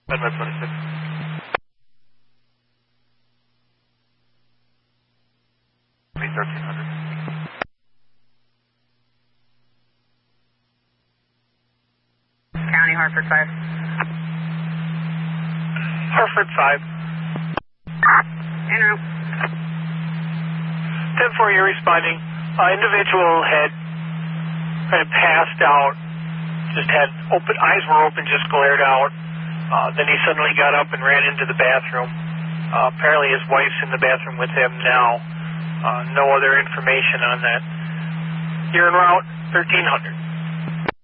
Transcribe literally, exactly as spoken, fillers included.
Medway twenty-six. thirteen hundred. County, Hartford five. Hartford five. En route. ten four, you're responding. Uh, individual had kind of passed out, just had open, eyes were open, just glared out. Uh, then he suddenly got up and ran into the bathroom. Uh, apparently his wife's in the bathroom with him now. Uh, no other information on that. You're en route, thirteen hundred.